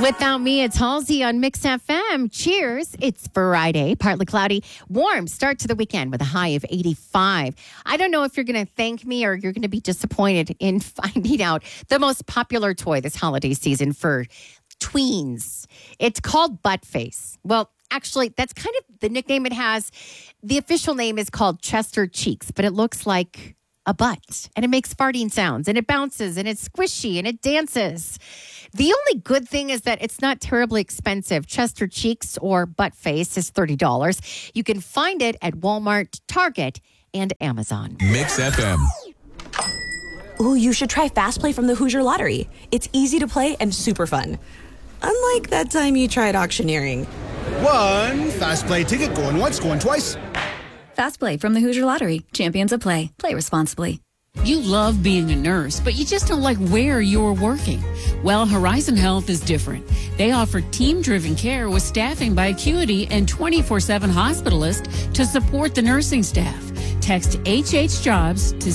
Without Me, it's Halsey on Mix FM. Cheers. It's Friday, partly cloudy, warm start to the weekend with a high of 85. I don't know if you're going to thank me or you're going to be disappointed in finding out the most popular toy this holiday season for tweens. It's called Butt Face. Well, actually, that's kind of the nickname it has. The official name is called Chester Cheeks, but it looks like a butt, and it makes farting sounds, and it bounces, and it's squishy, and it dances. The only good thing is that it's not terribly expensive. Chester Cheeks or Butt Face is $30. You can find it at Walmart, Target, and Amazon. Mix FM. Ooh, you should try Fast Play from the Hoosier Lottery. It's easy to play and super fun. Unlike that time you tried auctioneering. One Fast Play ticket going once, going twice. Fast Play from the Hoosier Lottery. Champions of Play. Play responsibly. You love being a nurse, but you just don't like where you're working. Well, Horizon Health is different. They offer team-driven care with staffing by Acuity and 24/7 hospitalists to support the nursing staff. Text HHJobs to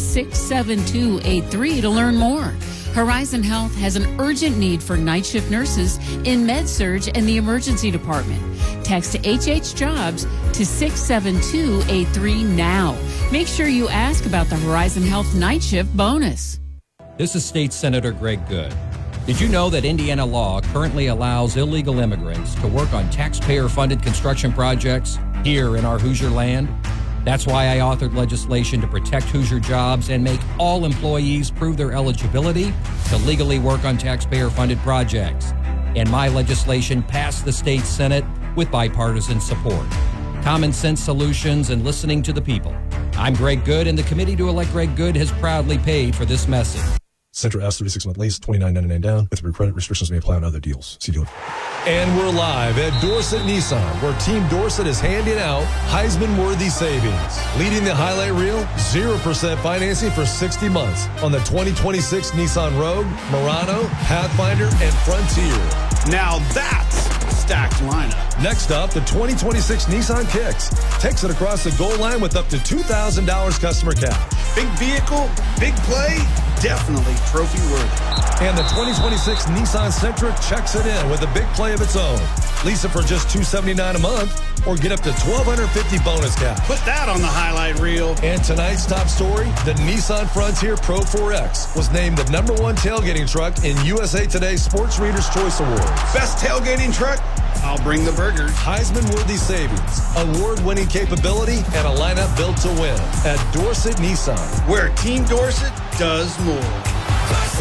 67283 to learn more. Horizon Health has an urgent need for night shift nurses in med-surg and the emergency department. Text HHJobs to 67283 now. Make sure you ask about the Horizon Health night shift bonus. This is State Senator Greg Good. Did you know that Indiana law currently allows illegal immigrants to work on taxpayer-funded construction projects here in our Hoosier land? That's why I authored legislation to protect Hoosier jobs and make all employees prove their eligibility to legally work on taxpayer-funded projects. And my legislation passed the state Senate with bipartisan support. Common sense solutions and listening to the people. I'm Greg Good, and the committee to elect Greg Good has proudly paid for this message. Sentra S 36-month lease, $29.99 down. With credit restrictions may apply on other deals. See dealer. And we're live at Dorset Nissan, where Team Dorset is handing out Heisman-worthy savings. Leading the highlight reel, 0% financing for 60 months on the 2026 Nissan Rogue, Murano, Pathfinder, and Frontier. Now that's a stacked lineup. Next up, the 2026 Nissan Kicks. Takes it across the goal line with up to $2,000 customer cash. Big vehicle, big play, definitely trophy worthy. And the 2026 Nissan Sentra checks it in with a big play of its own. Lease it for just $279 a month or get up to $1,250 bonus cash. Put that on the highlight reel. And tonight's top story, the Nissan Frontier Pro 4X was named the #1 tailgating truck in USA Today's Sports Reader's Choice Awards. Best tailgating truck? I'll bring the burgers. Heisman-worthy savings, award-winning capability, and a lineup built to win at Dorset Nissan, where Team Dorset does more.